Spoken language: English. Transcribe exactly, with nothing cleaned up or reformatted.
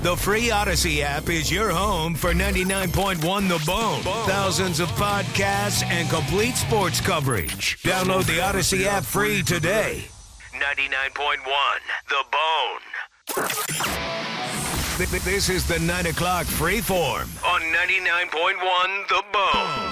The free Odyssey app is your home for ninety-nine point one The Bone. Thousands of podcasts and complete sports coverage. Download the Odyssey app free today. ninety-nine point one The Bone. This is the nine o'clock Freeform on ninety-nine point one The Bone.